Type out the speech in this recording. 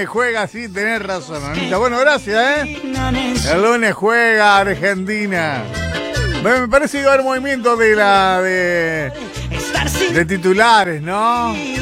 juega, sí, tenés razón, Anita. Bueno, gracias, El lunes juega Argentina. Me parece que va a haber movimiento de titulares, ¿no?